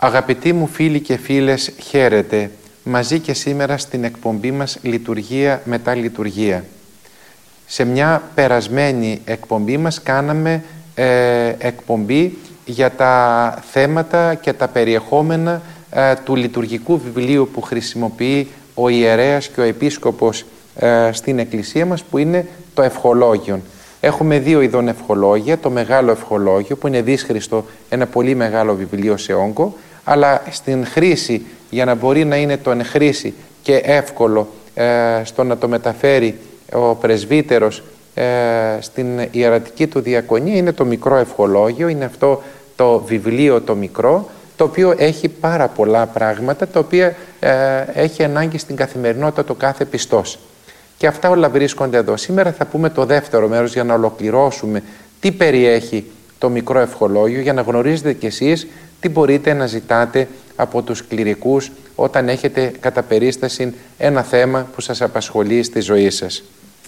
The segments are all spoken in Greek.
Αγαπητοί μου φίλοι και φίλες, χαίρετε μαζί και σήμερα στην εκπομπή μας Λειτουργία μετά Λειτουργία. Σε μια περασμένη εκπομπή μας κάναμε εκπομπή για τα θέματα και τα περιεχόμενα του λειτουργικού βιβλίου που χρησιμοποιεί ο ιερέας και ο επίσκοπος στην εκκλησία μας, που είναι το ευχολόγιον. Έχουμε δύο ειδών ευχολόγια, το μεγάλο ευχολόγιο που είναι δύσχριστο, ένα πολύ μεγάλο βιβλίο σε όγκο, αλλά στην χρήση, για να μπορεί να είναι το εν χρήση και εύκολο στο να το μεταφέρει ο πρεσβύτερος στην ιερατική του διακονία, είναι το μικρό ευχολόγιο, είναι αυτό το βιβλίο το μικρό, το οποίο έχει πάρα πολλά πράγματα, τα οποία έχει ανάγκη στην καθημερινότητα το κάθε πιστός. Και αυτά όλα βρίσκονται εδώ. Σήμερα θα πούμε το δεύτερο μέρος για να ολοκληρώσουμε τι περιέχει το μικρό ευχολόγιο, για να γνωρίζετε κι εσείς τι μπορείτε να ζητάτε από τους κληρικούς όταν έχετε κατά περίσταση ένα θέμα που σας απασχολεί στη ζωή σας.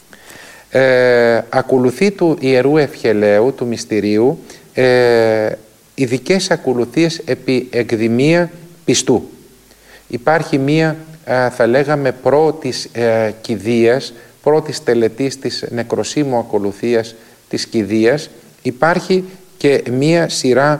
Ακολουθεί του Ιερού Ευχελαίου, του μυστηρίου, ειδικές ακολουθίες επί εκδημία πιστού. Υπάρχει μία, θα λέγαμε, πρώτης κηδείας, πρώτης τελετής της νεκροσύμου ακολουθίας της κηδείας. Υπάρχει και μία σειρά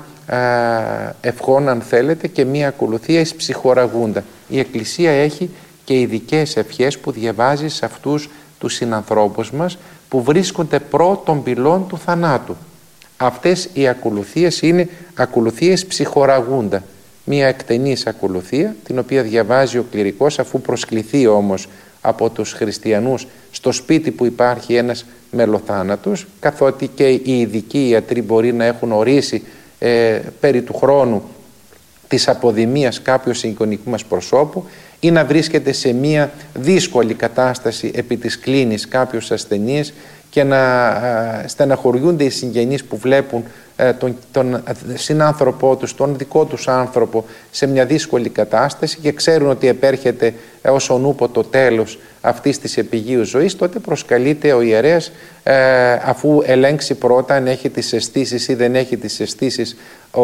ευχών, αν θέλετε, και μία ακολουθία εις ψυχοραγούντα. Η Εκκλησία έχει και ειδικές ευχές που διαβάζει σε αυτούς τους συνανθρώπους μας που βρίσκονται πρώτων πυλών του θανάτου. Αυτές οι ακολουθίες είναι ακολουθίες ψυχοραγούντα. Μία εκτενής ακολουθία, την οποία διαβάζει ο κληρικός, αφού προσκληθεί όμως από τους χριστιανούς στο σπίτι που υπάρχει ένας μελοθάνατος, καθότι και οι ειδικοί ιατροί μπορεί να έχουν ορίσει περί του χρόνου της αποδημίας κάποιου συγγενικού μας προσώπου, ή να βρίσκεται σε μία δύσκολη κατάσταση επί της κλίνης κάποιους ασθενείς και να στεναχωριούνται οι συγγενείς που βλέπουν τον συνάνθρωπό τους, τον δικό τους άνθρωπο σε μια δύσκολη κατάσταση και ξέρουν ότι επέρχεται όσον ούπο το τέλος αυτής της επιγείου ζωής. Τότε προσκαλείται ο ιερέας, αφού ελέγξει πρώτα αν έχει τις αισθήσεις ή δεν έχει τις αισθήσεις ο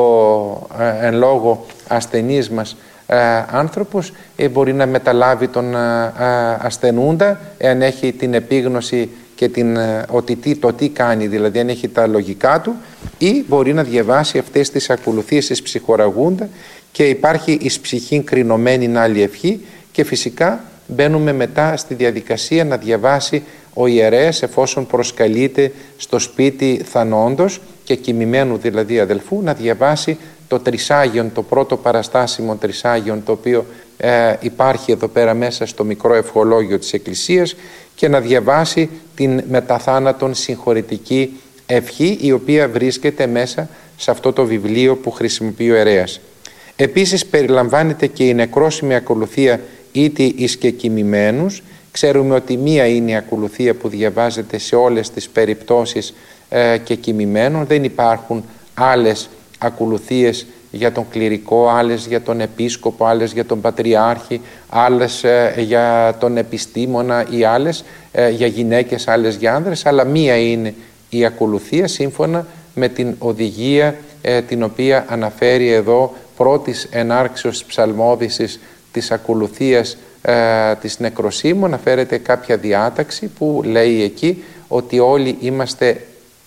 εν λόγω ασθενής μας άνθρωπος, μπορεί να μεταλάβει τον ασθενούντα εάν έχει την επίγνωση και το τι κάνει, δηλαδή αν έχει τα λογικά του, ή μπορεί να διαβάσει αυτές τις ακολουθίες της ψυχοραγούντα, και υπάρχει εις ψυχήν κρινωμένη άλλη ευχή, και φυσικά μπαίνουμε μετά στη διαδικασία να διαβάσει ο ιερέας, εφόσον προσκαλείται στο σπίτι θανόντος και κοιμημένου δηλαδή αδελφού, να διαβάσει το τρισάγιον, το πρώτο παραστάσιμο τρισάγιον, το οποίο υπάρχει εδώ πέρα μέσα στο μικρό ευχολόγιο της Εκκλησίας, και να διαβάσει την μεταθάνατον συγχωρητική ευχή, η οποία βρίσκεται μέσα σε αυτό το βιβλίο που χρησιμοποιεί ο ιερέας. Επίσης περιλαμβάνεται και η νεκρόσιμη ακολουθία ήτι εις και κοιμημένους. Ξέρουμε ότι μία είναι η ακολουθία που διαβάζεται σε όλες τις περιπτώσεις και κοιμημένων. Δεν υπάρχουν άλλες ακολουθίες για τον κληρικό, άλλες για τον επίσκοπο, άλλες για τον πατριάρχη, άλλες για τον επιστήμονα ή άλλες για γυναίκες, άλλες για άνδρες, αλλά μία είναι η ακολουθία σύμφωνα με την οδηγία την οποία αναφέρει εδώ πρώτης ενάρξεως ψαλμόδησης της ακολουθίας της νεκροσύμου. Αναφέρεται κάποια διάταξη που λέει εκεί ότι όλοι είμαστε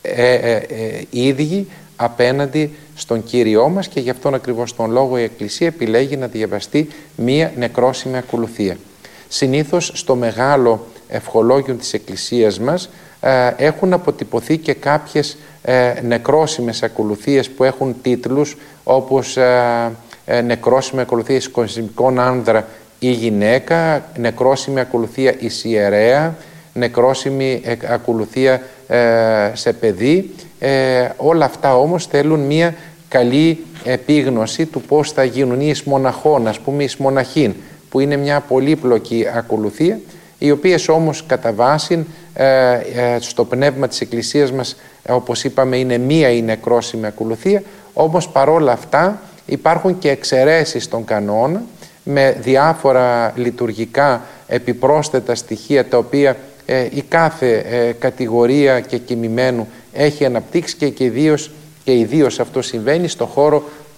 ίδιοι απέναντι στον Κύριό μας, και γι' αυτόν ακριβώς τον λόγο η Εκκλησία επιλέγει να διαβαστεί μία νεκρόσιμη ακολουθία. Συνήθως στο μεγάλο ευχολόγιο της Εκκλησίας μας έχουν αποτυπωθεί και κάποιες νεκρόσιμες ακολουθίες που έχουν τίτλους όπως νεκρόσιμη ακολουθία εις κοσμικών άνδρα ή γυναίκα, νεκρόσιμη ακολουθία εις ιερέα, νεκρόσιμη ακολουθία σε παιδί. Όλα αυτά όμως θέλουν μία καλή επίγνωση του πώς θα γίνουν, ή εις μοναχών, ας πούμε εις μοναχήν, που είναι μια πολύπλοκη ακολουθία, οι οποίες όμως κατά βάση στο πνεύμα της Εκκλησίας μας, όπως είπαμε, είναι μία η νεκρόσιμη ακολουθία, όμως παρόλα αυτά υπάρχουν και εξαιρέσεις στον κανόνα με διάφορα λειτουργικά επιπρόσθετα στοιχεία, τα οποία η κάθε κατηγορία και κοιμημένου έχει αναπτύξει, και ιδίως αυτό συμβαίνει στο χώρο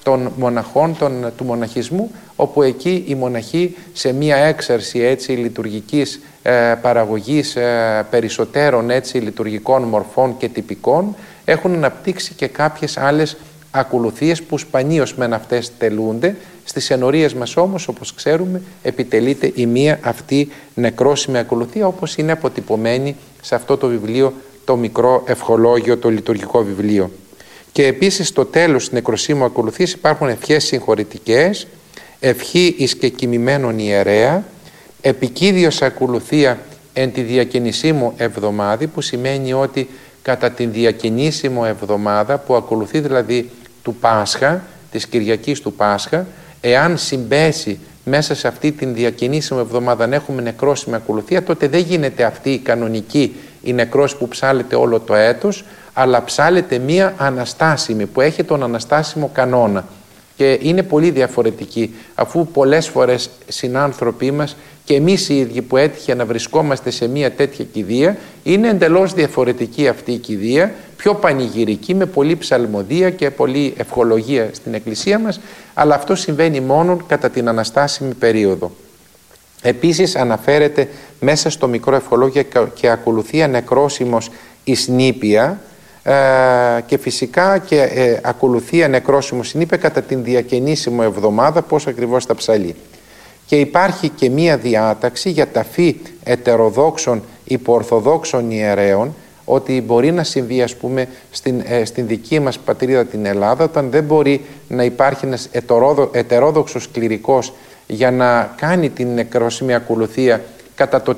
των μοναχών του μοναχισμού, όπου εκεί οι μοναχοί σε μία έξαρση έτσι λειτουργικής παραγωγής περισσότερων έτσι λειτουργικών μορφών και τυπικών έχουν αναπτύξει και κάποιες άλλες ακολουθίες που σπανίως μεν αυτές τελούνται. Στις ενορίες μας όμως, όπως ξέρουμε, επιτελείται η μία αυτή νεκρόσιμη ακολουθία, όπως είναι αποτυπωμένη σε αυτό το βιβλίο, το μικρό ευχολόγιο, το λειτουργικό βιβλίο. Και επίσης στο τέλος της νεκροσίμου ακολουθίας υπάρχουν ευχές συγχωρητικές, ευχή εις και κοιμημένον ιερέα, επικίδιος ακολουθία εν τη διακαινησίμου εβδομάδη, που σημαίνει ότι κατά την διακαινήσιμο εβδομάδα, που ακολουθεί δηλαδή του Πάσχα, της Κυριακής του Πάσχα, εάν συμπέσει μέσα σε αυτή την διακαινήσιμη εβδομάδα να έχουμε νεκρόσιμη ακολουθία, τότε δεν γίνεται αυτή η κανονική, η νεκρόση που ψάλεται όλο το έτος, αλλά ψάλεται μία αναστάσιμη που έχει τον αναστάσιμο κανόνα. Και είναι πολύ διαφορετική, αφού πολλές φορές συνάνθρωποι μας και εμείς οι ίδιοι που έτυχε να βρισκόμαστε σε μία τέτοια κηδεία, είναι εντελώς διαφορετική αυτή η κηδεία, πιο πανηγυρική, με πολλή ψαλμοδία και πολλή ευχολογία στην εκκλησία μας, αλλά αυτό συμβαίνει μόνο κατά την αναστάσιμη περίοδο. Επίσης αναφέρεται μέσα στο μικρό ευχολόγιο και ακολουθία νεκρόσιμος εις νήπια, και φυσικά και ακολουθία νεκρόσιμος εις νήπια κατά την διακαινήσιμο εβδομάδα, πώς ακριβώς θα ψαλεί. Και υπάρχει και μία διάταξη για ταφή ετεροδόξων υπορθοδόξων ιερέων, ότι μπορεί να συμβεί, ας πούμε, στην δική μας πατρίδα την Ελλάδα, όταν δεν μπορεί να υπάρχει ένας ετερόδοξος κληρικός για να κάνει την νεκρόσιμη ακολουθία κατά το